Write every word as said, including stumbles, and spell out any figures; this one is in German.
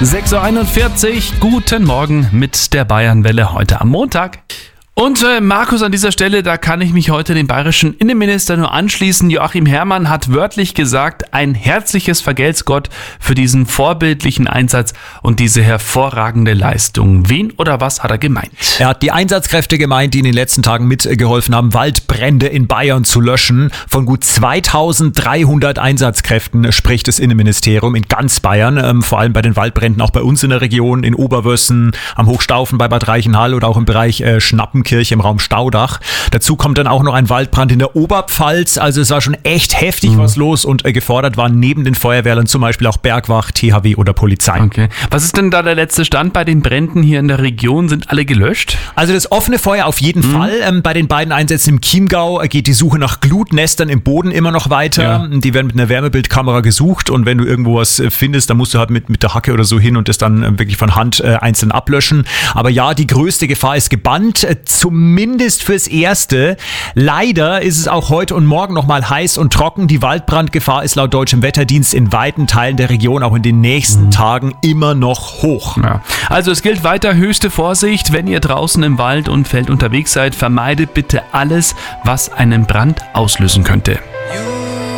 sechs Uhr einundvierzig, guten Morgen mit der Bayernwelle heute am Montag. Und äh, Markus, an dieser Stelle, da kann ich mich heute dem bayerischen Innenminister nur anschließen. Joachim Herrmann hat wörtlich gesagt, ein herzliches Vergelt's Gott für diesen vorbildlichen Einsatz und diese hervorragende Leistung. Wen oder was hat er gemeint? Er hat die Einsatzkräfte gemeint, die in den letzten Tagen mitgeholfen haben, Waldbrände in Bayern zu löschen. Von gut zweitausenddreihundert Einsatzkräften spricht das Innenministerium in ganz Bayern, ähm, vor allem bei den Waldbränden auch bei uns in der Region, in Oberwössen, am Hochstaufen bei Bad Reichenhall oder auch im Bereich äh, Schnappen Kirche im Raum Staudach. Dazu kommt dann auch noch ein Waldbrand in der Oberpfalz. Also es war schon echt heftig mhm. was los und äh, gefordert waren neben den Feuerwehrern zum Beispiel auch Bergwacht, T H W oder Polizei. Okay. Was ist denn da der letzte Stand bei den Bränden hier in der Region? Sind alle gelöscht? Also das offene Feuer auf jeden mhm. Fall. Ähm, bei den beiden Einsätzen im Chiemgau geht die Suche nach Glutnestern im Boden immer noch weiter. Ja. Die werden mit einer Wärmebildkamera gesucht und wenn du irgendwo was findest, dann musst du halt mit, mit der Hacke oder so hin und das dann äh, wirklich von Hand äh, einzeln ablöschen. Aber ja, die größte Gefahr ist gebannt. Äh, Zumindest fürs Erste. Leider ist es auch heute und morgen nochmal heiß und trocken. Die Waldbrandgefahr ist laut Deutschem Wetterdienst in weiten Teilen der Region auch in den nächsten mhm. Tagen immer noch hoch. Ja. Also es gilt weiter höchste Vorsicht. Wenn ihr draußen im Wald und Feld unterwegs seid, vermeidet bitte alles, was einen Brand auslösen könnte.